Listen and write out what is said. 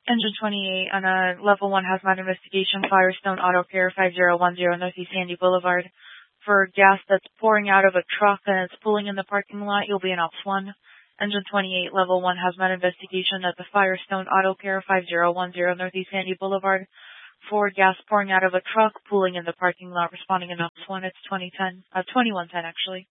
Engine 28 on a level 1 hazmat investigation, Firestone Auto Care 5010 Northeast Sandy Boulevard. For gas that's pouring out of a truck and it's pulling in the parking lot, you'll be in Ops 1. Engine 28, level 1 hazmat investigation at the Firestone Auto Care 5010 Northeast Sandy Boulevard. For gas pouring out of a truck, pulling in the parking lot, responding in Ops 1. It's 2110 actually.